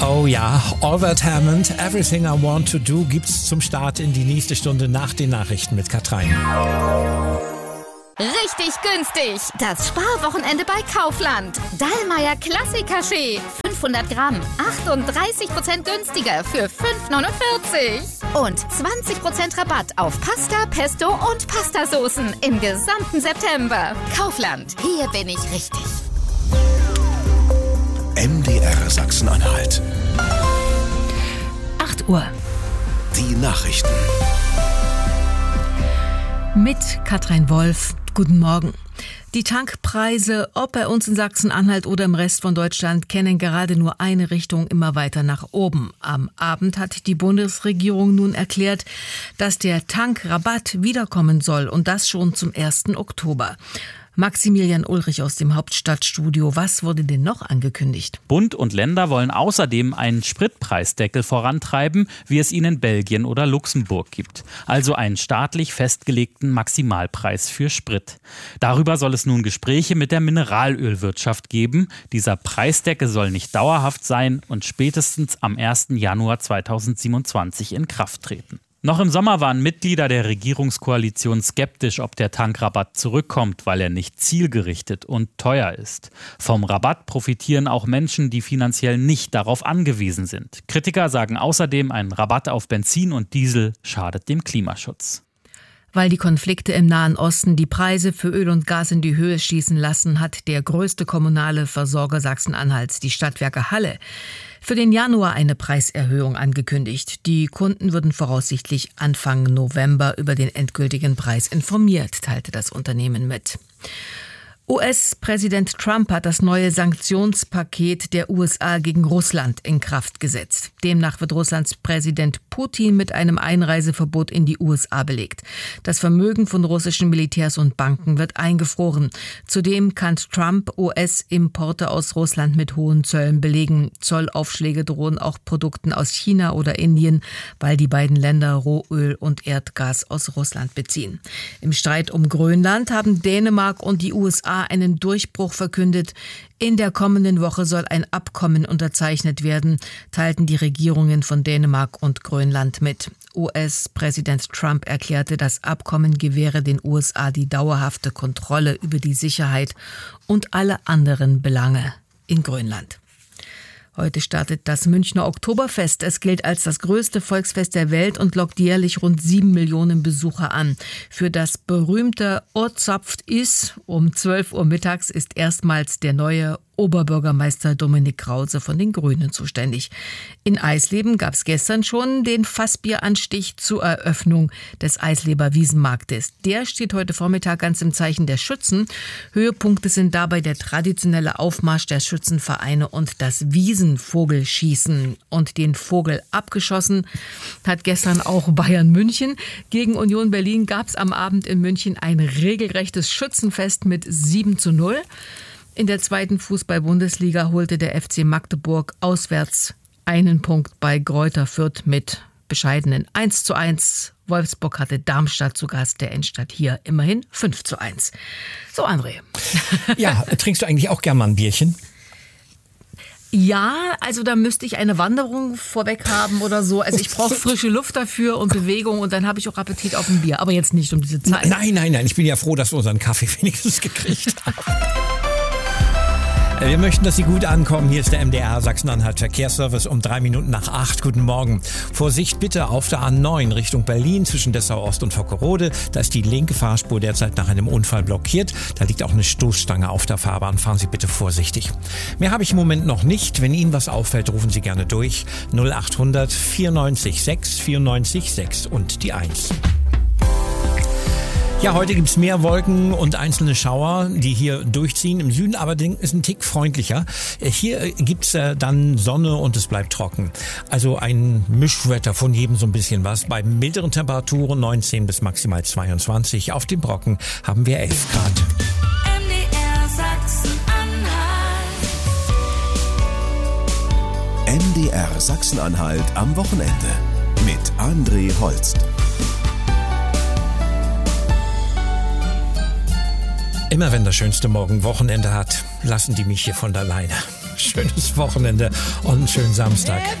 Oh ja, Albert Hammond, Everything I Want to Do gibt's zum Start in die nächste Stunde nach den Nachrichten mit Katrein. Richtig günstig! Das Sparwochenende bei Kaufland. Dallmayr Klassiker-Kaffee. 500 Gramm. 38% günstiger für 5,49. Und 20% Rabatt auf Pasta, Pesto und Pastasoßen im gesamten September. Kaufland. Hier bin ich richtig. MDR Sachsen-Anhalt. 8 Uhr. Die Nachrichten. Mit Katrein Wolf. Guten Morgen. Die Tankpreise, ob bei uns in Sachsen-Anhalt oder im Rest von Deutschland, kennen gerade nur eine Richtung, immer weiter nach oben. Am Abend hat die Bundesregierung nun erklärt, dass der Tankrabatt wiederkommen soll und das schon zum 1. Oktober. Maximilian Ulrich aus dem Hauptstadtstudio. Was wurde denn noch angekündigt? Bund und Länder wollen außerdem einen Spritpreisdeckel vorantreiben, wie es ihn in Belgien oder Luxemburg gibt. Also einen staatlich festgelegten Maximalpreis für Sprit. Darüber soll es nun Gespräche mit der Mineralölwirtschaft geben. Dieser Preisdeckel soll nicht dauerhaft sein und spätestens am 1. Januar 2027 in Kraft treten. Noch im Sommer waren Mitglieder der Regierungskoalition skeptisch, ob der Tankrabatt zurückkommt, weil er nicht zielgerichtet und teuer ist. Vom Rabatt profitieren auch Menschen, die finanziell nicht darauf angewiesen sind. Kritiker sagen außerdem, ein Rabatt auf Benzin und Diesel schadet dem Klimaschutz. Weil die Konflikte im Nahen Osten die Preise für Öl und Gas in die Höhe schießen lassen, hat der größte kommunale Versorger Sachsen-Anhalts, die Stadtwerke Halle, für den Januar eine Preiserhöhung angekündigt. Die Kunden würden voraussichtlich Anfang November über den endgültigen Preis informiert, teilte das Unternehmen mit. US-Präsident Trump hat das neue Sanktionspaket der USA gegen Russland in Kraft gesetzt. Demnach wird Russlands Präsident Putin mit einem Einreiseverbot in die USA belegt. Das Vermögen von russischen Militärs und Banken wird eingefroren. Zudem kann Trump US-Importe aus Russland mit hohen Zöllen belegen. Zollaufschläge drohen auch Produkten aus China oder Indien, weil die beiden Länder Rohöl und Erdgas aus Russland beziehen. Im Streit um Grönland haben Dänemark und die USA einen Durchbruch verkündet. In der kommenden Woche soll ein Abkommen unterzeichnet werden, teilten die Regierungen von Dänemark und Grönland mit. US-Präsident Trump erklärte, das Abkommen gewähre den USA die dauerhafte Kontrolle über die Sicherheit und alle anderen Belange in Grönland. Heute startet das Münchner Oktoberfest. Es gilt als das größte Volksfest der Welt und lockt jährlich rund 7 Millionen Besucher an. Für das berühmte Ozapft is um 12 Uhr mittags ist erstmals der neue Oberbürgermeister Dominik Krause von den Grünen zuständig. In Eisleben gab es gestern schon den Fassbieranstich zur Eröffnung des Eisleber Wiesenmarktes. Der steht heute Vormittag ganz im Zeichen der Schützen. Höhepunkte sind dabei der traditionelle Aufmarsch der Schützenvereine und das Wiesenvogelschießen. Und den Vogel abgeschossen hat gestern auch Bayern München. Gegen Union Berlin gab es am Abend in München ein regelrechtes Schützenfest mit 7:0. In der zweiten Fußball-Bundesliga holte der FC Magdeburg auswärts einen Punkt bei Greuther Fürth mit bescheidenen 1:1. Wolfsburg hatte Darmstadt zu Gast, der Endstadt hier immerhin 5:1. So, André. Ja, trinkst du eigentlich auch gern mal ein Bierchen? Ja, also da müsste ich eine Wanderung vorweg haben oder so. Also ich brauche frische Luft dafür und Bewegung und dann habe ich auch Appetit auf ein Bier. Aber jetzt nicht um diese Zeit. Nein. Ich bin ja froh, dass wir unseren Kaffee wenigstens gekriegt haben. Wir möchten, dass Sie gut ankommen. Hier ist der MDR Sachsen-Anhalt Verkehrsservice um 3 Minuten nach 8. Guten Morgen. Vorsicht bitte auf der A9 Richtung Berlin zwischen Dessau-Ost und Vockerode. Da ist die linke Fahrspur derzeit nach einem Unfall blockiert. Da liegt auch eine Stoßstange auf der Fahrbahn. Fahren Sie bitte vorsichtig. Mehr habe ich im Moment noch nicht. Wenn Ihnen was auffällt, rufen Sie gerne durch. 0800 94 6 94 6 und die 1. Ja, heute gibt's mehr Wolken und einzelne Schauer, die hier durchziehen. Im Süden aber ist ein Tick freundlicher. Hier gibt's dann Sonne und es bleibt trocken. Also ein Mischwetter, von jedem so ein bisschen was. Bei milderen Temperaturen 19 bis maximal 22. Auf dem Brocken haben wir 11 Grad. MDR Sachsen-Anhalt. MDR Sachsen-Anhalt am Wochenende mit André Holst. Immer wenn das schönste Morgen Wochenende hat, lassen die mich hier von alleine. schönes Wochenende und einen schönen Samstag.